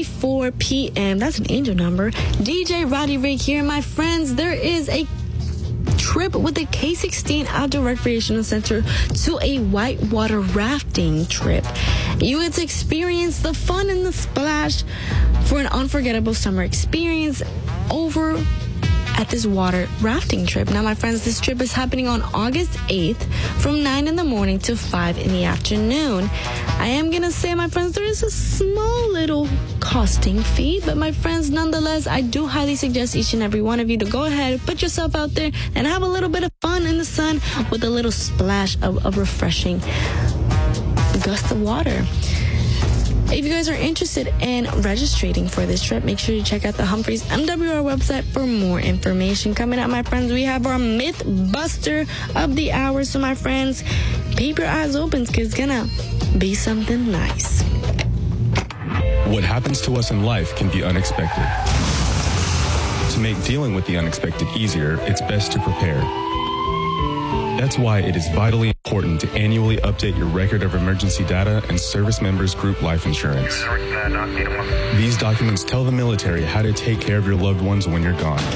4:34 p.m. That's an angel number. DJ Roddy Rick here, my friends. There is a trip with the K16 Outdoor Recreational Center to a whitewater rafting trip. You get to experience the fun and the splash for an unforgettable summer experience over at this water rafting trip. Now, my friends, this trip is happening on August 8th from 9 in the morning to 5 in the afternoon. I am going to say, my friends, there is a small little costing fee, but my friends, nonetheless, I do highly suggest each and every one of you to go ahead, put yourself out there and have a little bit of fun in the sun with a little splash of refreshing gust of water. If you guys are interested in registering for this trip, make sure you check out the Humphreys MWR website for more information. Coming up, my friends, we have our Myth Buster of the hour. So, my friends, keep your eyes open because it's gonna be something nice. What happens to us in life can be unexpected. To make dealing with the unexpected easier, it's best to prepare. That's why it is vitally important to annually update your record of emergency data and service members' group life insurance. These documents tell the military how to take care of your loved ones when you're gone.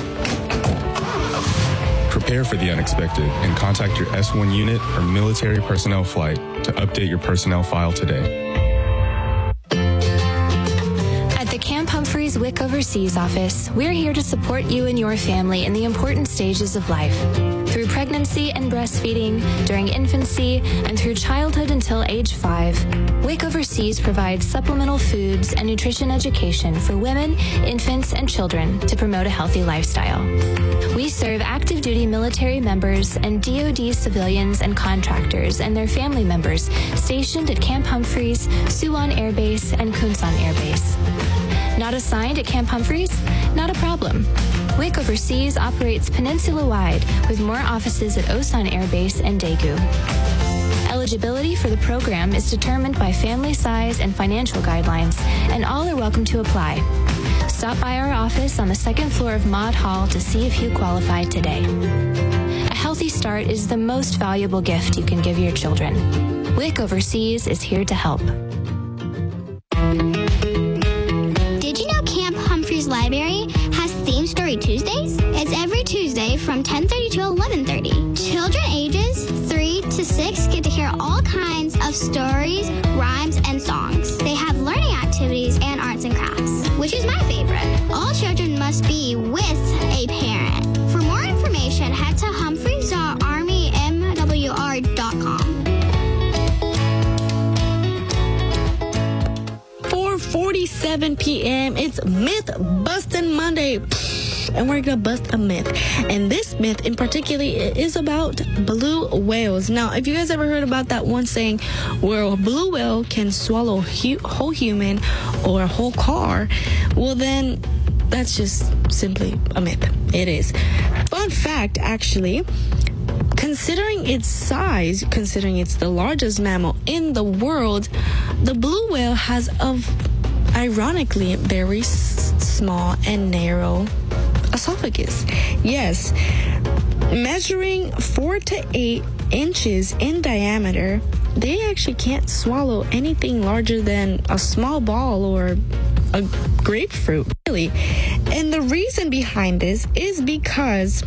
Prepare for the unexpected and contact your S1 unit or military personnel flight to update your personnel file today. Camp Humphreys Wick Overseas office, we're here to support you and your family in the important stages of life. Through pregnancy and breastfeeding, during infancy, and through childhood until age 5, Wick Overseas provides supplemental foods and nutrition education for women, infants, and children to promote a healthy lifestyle. We serve active duty military members and DoD civilians and contractors and their family members stationed at Camp Humphreys, Suwon Air Base, and Kunsan Air Base. Not assigned at Camp Humphreys? Not a problem. Wick Overseas operates peninsula-wide with more offices at Osan Air Base and Daegu. Eligibility for the program is determined by family size and financial guidelines, and all are welcome to apply. Stop by our office on the second floor of Mott Hall to see if you qualify today. A healthy start is the most valuable gift you can give your children. Wick Overseas is here to help. Library has Theme Story Tuesdays. It's every Tuesday from 10:30 to 11:30. Children ages 3 to 6 get to hear all kinds of stories, rhymes, and songs. They have learning activities and arts and crafts, which is my favorite. All children must be with a parent. For more information, head to humphreys.armymwr.com. 4:47 p.m. It's Myth Bustin' Monday, and we're gonna bust a myth. And this myth in particular is about blue whales. Now, if you guys ever heard about that one saying where a blue whale can swallow a whole human or a whole car, well then that's just simply a myth. It is. Fun fact, actually, considering its size, considering it's the largest mammal in the world, the blue whale has ironically, very small and narrow esophagus. Yes, measuring 4 to 8 inches in diameter, they actually can't swallow anything larger than a small ball or a grapefruit, really. And the reason behind this is because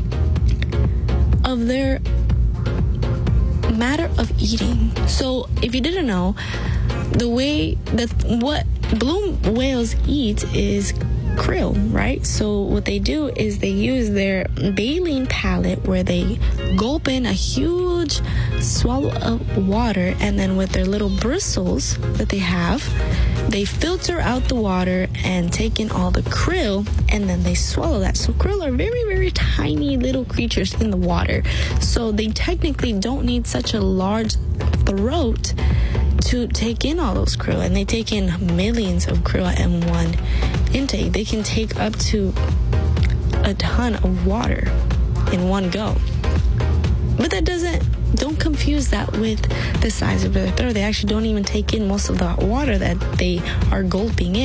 of their matter of eating. So, if you didn't know, the way that what blue whales eat is krill, right? So what they do is they use their baleen palate where they gulp in a huge swallow of water, and then with their little bristles that they have, they filter out the water and take in all the krill, and then they swallow that. So krill are very, very tiny little creatures in the water. So they technically don't need such a large throat to take in all those krill, and they take in millions of krill in one intake. They can take up to a ton of water in one go. But don't confuse that with the size of their throat. They actually don't even take in most of the water that they are gulping in.